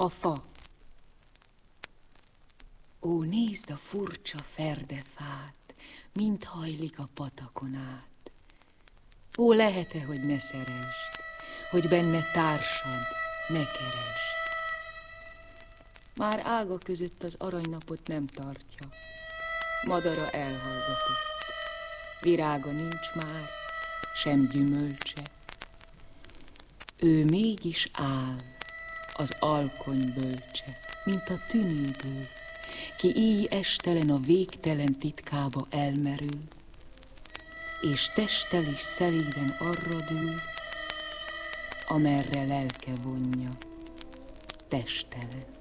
A fa. Ó, nézd a furcsa ferdefát, mint hajlik a patakon át. Ó, lehet-e, hogy ne szeresd, hogy benne társad ne keresd. Már ága között az aranynapot nem tartja, madara elhallgatott. Virága nincs már, sem gyümölcse. Ő mégis áll, az alkony bölcse, mint a tűnőből, ki így estelen a végtelen titkába elmerül, és testtel is szelíden arra dől, amerre lelke vonja, testelen.